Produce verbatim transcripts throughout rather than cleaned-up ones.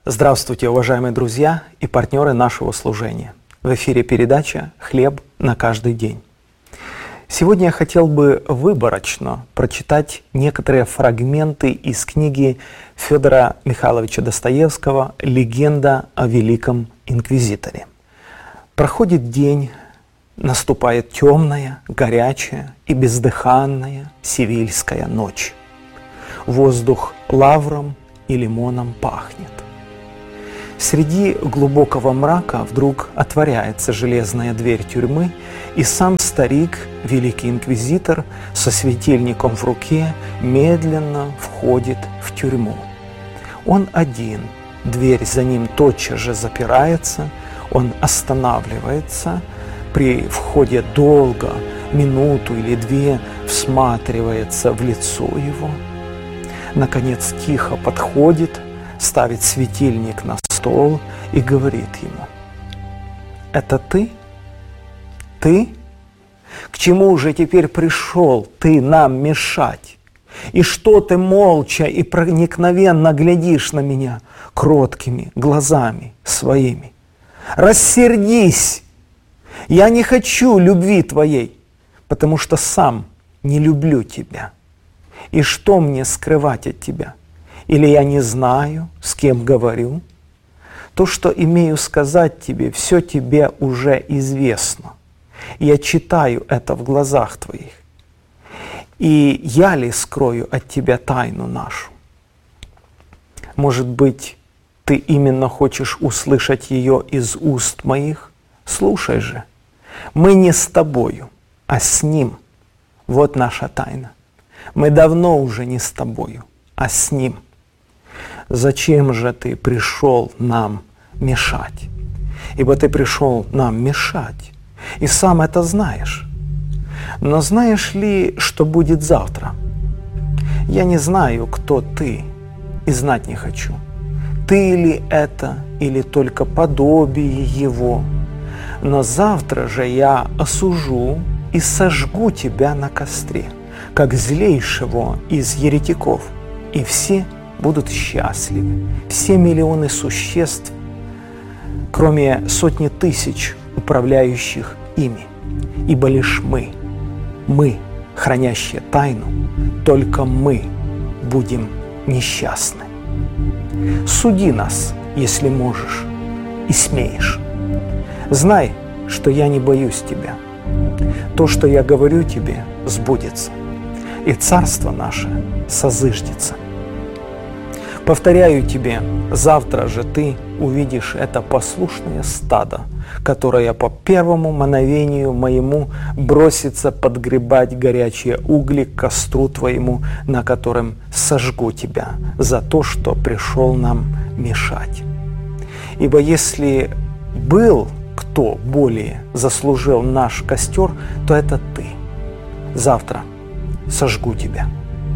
Здравствуйте, уважаемые друзья и партнеры нашего служения. В эфире передача «Хлеб на каждый день». Сегодня я хотел бы выборочно прочитать некоторые фрагменты из книги Федора Михайловича Достоевского «Легенда о великом инквизиторе». Проходит день, наступает темная, горячая и бездыханная сивильская ночь. Воздух лавром и лимоном пахнет. Среди глубокого мрака вдруг отворяется железная дверь тюрьмы, и сам старик, великий инквизитор, со светильником в руке медленно входит в тюрьму. Он один, дверь за ним тотчас же запирается, он останавливается, при входе долго, минуту или две, всматривается в лицо его. Наконец тихо подходит, ставит светильник на стол и говорит ему: «Это ты? Ты? К чему же теперь пришел ты нам мешать? И что ты молча и проникновенно глядишь на меня кроткими глазами своими? Рассердись! Я не хочу любви твоей, потому что сам не люблю тебя. И что мне скрывать от тебя? Или я не знаю, с кем говорю? То, что имею сказать тебе, все тебе уже известно. Я читаю это в глазах твоих. И я ли скрою от тебя тайну нашу? Может быть, ты именно хочешь услышать ее из уст моих? Слушай же, мы не с тобою, а с ним. Вот наша тайна. Мы давно уже не с тобою, а с ним. Зачем же ты пришел нам мешать? Ибо ты пришел нам мешать, и сам это знаешь. Но знаешь ли, что будет завтра? Я не знаю, кто ты, и знать не хочу. Ты ли это, или только подобие его? Но завтра же я осужу и сожгу тебя на костре, как злейшего из еретиков, и все будут счастливы, все миллионы существ, кроме сотни тысяч управляющих ими. Ибо лишь мы, мы, хранящие тайну, только мы будем несчастны. Суди нас, если можешь и смеешь. Знай, что я не боюсь тебя. То, что я говорю тебе, сбудется, и царство наше созыждется. Повторяю тебе, завтра же ты увидишь это послушное стадо, которое по первому мановению моему бросится подгребать горячие угли к костру твоему, на котором сожгу тебя за то, что пришел нам мешать. Ибо если был кто более заслужил наш костер, то это ты. Завтра сожгу тебя».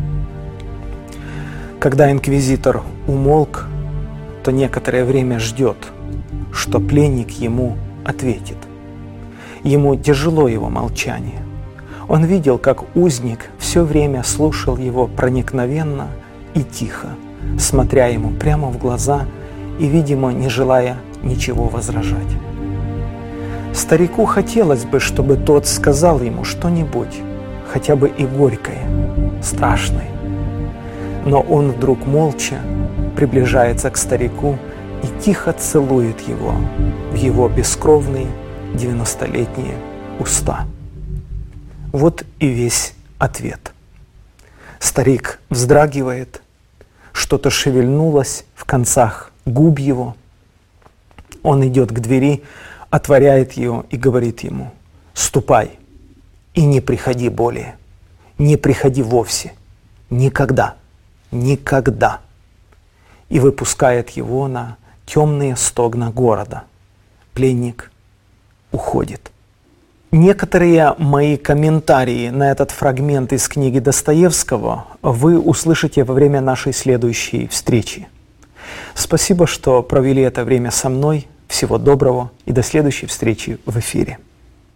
Когда инквизитор умолк, то некоторое время ждет, что пленник ему ответит. Ему тяжело его молчание. Он видел, как узник все время слушал его проникновенно и тихо, смотря ему прямо в глаза и, видимо, не желая ничего возражать. Старику хотелось бы, чтобы тот сказал ему что-нибудь, хотя бы и горькое, страшное. Но он вдруг молча приближается к старику и тихо целует его в его бескровные девяностолетние уста. Вот и весь ответ. Старик вздрагивает, что-то шевельнулось в концах губ его. Он идет к двери, отворяет ее и говорит ему: «Ступай и не приходи более, не приходи вовсе, никогда». Никогда. И выпускает его на темные стогна города. Пленник уходит. Некоторые мои комментарии на этот фрагмент из книги Достоевского вы услышите во время нашей следующей встречи. Спасибо, что провели это время со мной. Всего доброго и до следующей встречи в эфире.